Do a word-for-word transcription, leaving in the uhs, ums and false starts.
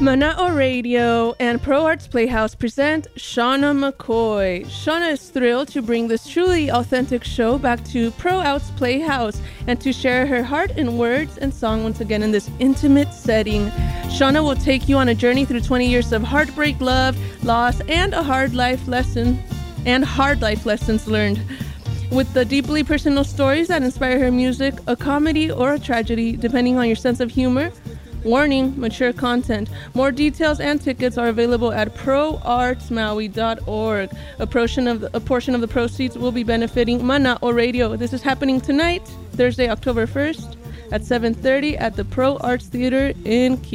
Mana'o Radio and Pro Arts Playhouse present Shauna McCoy. Shauna is thrilled to bring this truly authentic show back to Pro Arts Playhouse and to share her heart in words and song once again in this intimate setting. Shauna will take you on a journey through twenty years of heartbreak, love, loss, and a hard life lesson, and hard life lessons learned. With the deeply personal stories that inspire her music, a comedy or a tragedy, depending on your sense of humor. Warning, mature content. More details and tickets are available at pro arts maui dot org. A portion of the, a portion of the proceeds will be benefiting Mana'o Radio. This is happening tonight, Thursday, October first at seven thirty at the Pro Arts Theater in Key.